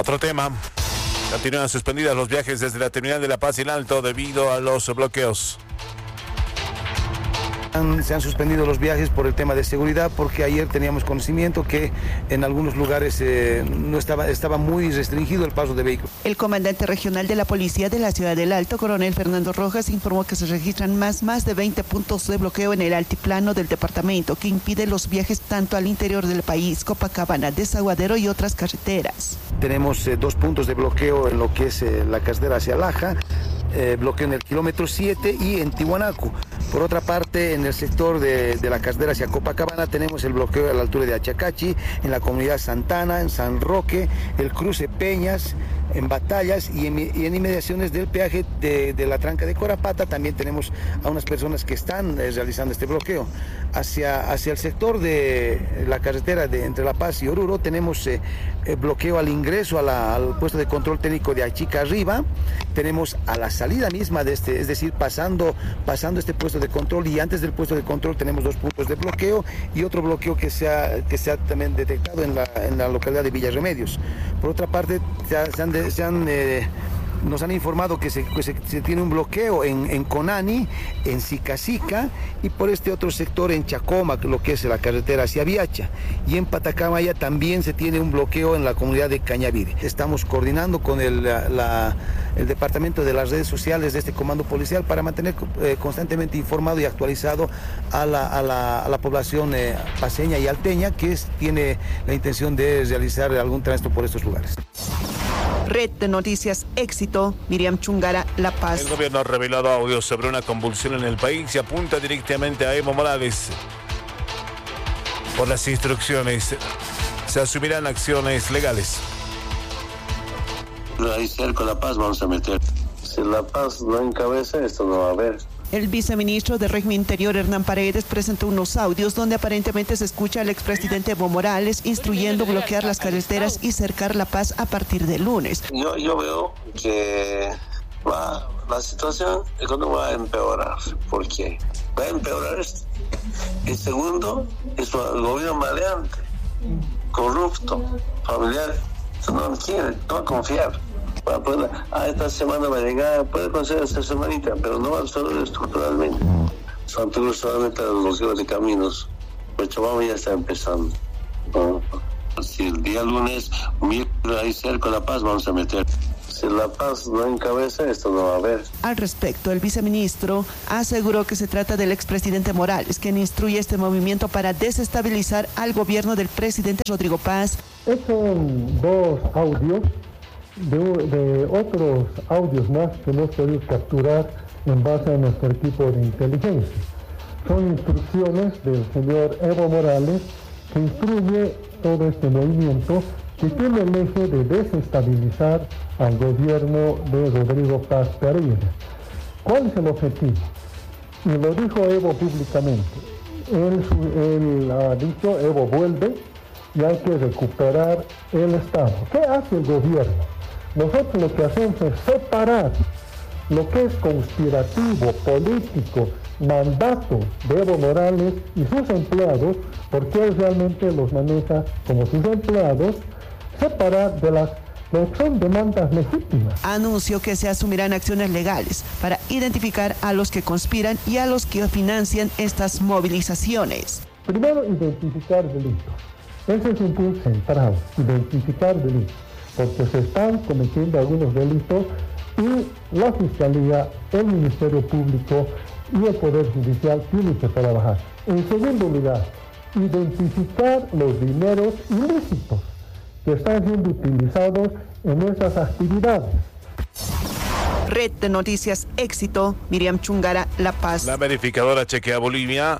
Otro tema. Continúan suspendidas los viajes desde la terminal de La Paz y el Alto debido a los bloqueos. Se han suspendido los viajes por el tema de seguridad, porque ayer teníamos conocimiento que en algunos lugares no estaba muy restringido el paso de vehículos. El comandante regional de la Policía de la Ciudad del Alto, coronel Fernando Rojas, informó que se registran más de 20 puntos de bloqueo en el altiplano del departamento que impiden los viajes tanto al interior del país, Copacabana, Desaguadero y otras carreteras. Tenemos 2 puntos de bloqueo en lo que es la carretera hacia Laja, bloqueo en el kilómetro 7 y en Tiwanaku. Por otra parte, en el sector de la carretera hacia Copacabana tenemos el bloqueo a la altura de Achacachi, en la comunidad Santana, en San Roque, el cruce Peñas, en Batallas y en inmediaciones del peaje de la tranca de Corapata. También tenemos a unas personas que están realizando este bloqueo. Hacia el sector de la carretera entre La Paz y Oruro tenemos bloqueo al ingreso al puesto de control técnico de Achica arriba. Tenemos a la salida misma de es decir, pasando este puesto de control, y antes del puesto de control tenemos 2 puntos de bloqueo y otro bloqueo que se ha también detectado en la localidad de Villarremedios. Por otra parte, nos han informado que se tiene un bloqueo en Conani, en Sicasica, y por este otro sector en Chacoma, lo que es la carretera hacia Viacha. Y en Patacamaya también se tiene un bloqueo en la comunidad de Cañavire. Estamos coordinando con el departamento de las redes sociales de este comando policial para mantener constantemente informado y actualizado a la población paceña y alteña que tiene la intención de realizar algún tránsito por estos lugares. Red de Noticias Éxito, Miriam Chungara, La Paz. El gobierno ha revelado audios sobre una convulsión en el país y apunta directamente a Evo Morales. Por las instrucciones, se asumirán acciones legales. Ahí cerca La Paz vamos a meter. Si La Paz no encabeza, esto no va a haber. El viceministro de Régimen Interior, Hernán Paredes, presentó unos audios donde aparentemente se escucha al expresidente Evo Morales instruyendo bloquear las carreteras y cercar La Paz a partir del lunes. Yo veo que la situación económica va a empeorar. ¿Por qué? Va a empeorar esto. El segundo es el gobierno maleante, corrupto, familiar. No quiere, no va a confiar. Esta semana va a llegar, puede conceder esta semanita, pero no va a ser estructuralmente. Son solamente los bloqueos de caminos. Pues Chabamba ya está empezando. Si el día lunes, ahí cerca de La Paz vamos a meter. Si La Paz no encabeza, esto no va a haber. Al respecto, el viceministro aseguró que se trata del expresidente Morales, quien instruye este movimiento para desestabilizar al gobierno del presidente Rodrigo Paz. Estos son 2 audios de otros audios más que hemos podido capturar en base a nuestro equipo de inteligencia. Son instrucciones del señor Evo Morales que instruye todo este movimiento que tiene el eje de desestabilizar al gobierno de Rodrigo Paz Pereira. ¿Cuál es el objetivo? Y lo dijo Evo públicamente. Él ha dicho, Evo vuelve y hay que recuperar el Estado. ¿Qué hace el gobierno? Nosotros lo que hacemos es separar lo que es conspirativo, político, mandato de Evo Morales y sus empleados, porque él realmente los maneja como sus empleados, separar de lo que son demandas legítimas. Anunció que se asumirán acciones legales para identificar a los que conspiran y a los que financian estas movilizaciones. Primero, identificar delitos. Ese es un punto central, identificar delitos, porque se están cometiendo algunos delitos y la Fiscalía, el Ministerio Público y el Poder Judicial tienen que trabajar. En segundo lugar, identificar los dineros ilícitos que están siendo utilizados en esas actividades. Red de Noticias Éxito, Miriam Chungara, La Paz. La verificadora Chequea Bolivia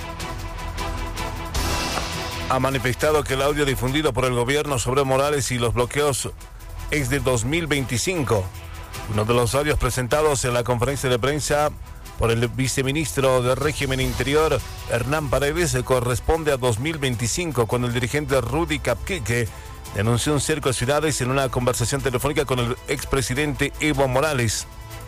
ha manifestado que el audio difundido por el gobierno sobre Morales y los bloqueos es de 2025. Uno de los audios presentados en la conferencia de prensa por el viceministro de Régimen Interior, Hernán Paredes, corresponde a 2025, cuando el dirigente Rudy Capquique denunció un cerco a ciudades en una conversación telefónica con el expresidente Evo Morales.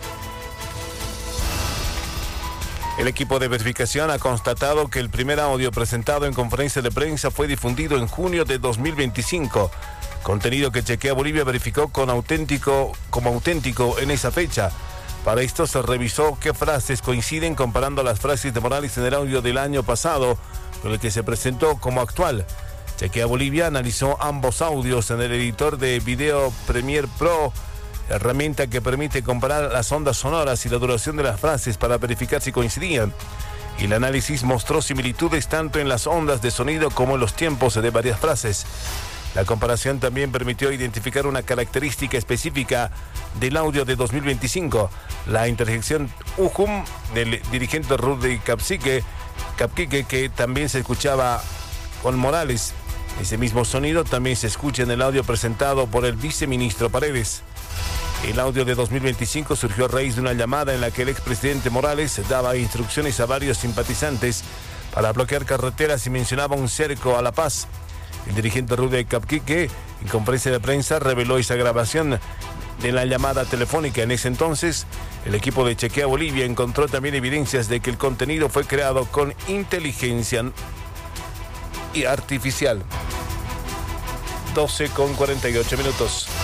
El equipo de verificación ha constatado que el primer audio presentado en conferencia de prensa fue difundido en junio de 2025. contenido que Chequea Bolivia verificó como auténtico en esa fecha. Para esto se revisó qué frases coinciden comparando las frases de Morales en el audio del año pasado con el que se presentó como actual. Chequea Bolivia analizó ambos audios en el editor de video Premiere Pro, herramienta que permite comparar las ondas sonoras y la duración de las frases para verificar si coincidían. Y el análisis mostró similitudes tanto en las ondas de sonido como en los tiempos de varias frases. La comparación también permitió identificar una característica específica del audio de 2025, la interjección Ujum del dirigente Rudy Capquique, que también se escuchaba con Morales. Ese mismo sonido también se escucha en el audio presentado por el viceministro Paredes. El audio de 2025 surgió a raíz de una llamada en la que el expresidente Morales daba instrucciones a varios simpatizantes para bloquear carreteras y mencionaba un cerco a La Paz. El dirigente Rudy Capquique, en conferencia de prensa, reveló esa grabación de la llamada telefónica. En ese entonces, el equipo de Chequea Bolivia encontró también evidencias de que el contenido fue creado con inteligencia artificial. 12:48 minutos.